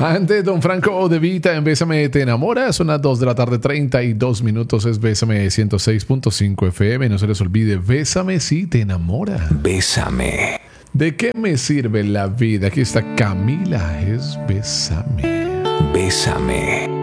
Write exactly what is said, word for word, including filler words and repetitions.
Antes, Don Franco de Vita en Bésame Te Enamora. Son las dos de la tarde, treinta y dos minutos. Es Bésame ciento seis punto cinco F M. No se les olvide, Bésame si te enamora. Bésame. ¿De qué me sirve la vida? Aquí está Camila, es Bésame. Bésame.